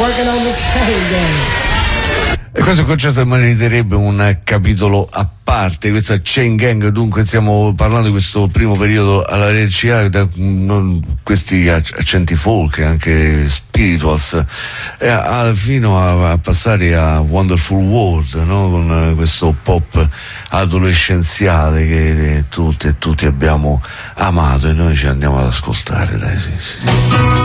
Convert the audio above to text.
working on the chain gang. E questo concetto meriterebbe un capitolo a parte. Questa Chain Gang, dunque stiamo parlando di questo primo periodo alla RCA, questi accenti folk, anche spirituals, fino a passare a Wonderful World, no? Con questo pop adolescenziale che tutti abbiamo amato, e noi ci andiamo ad ascoltare, dai, sì.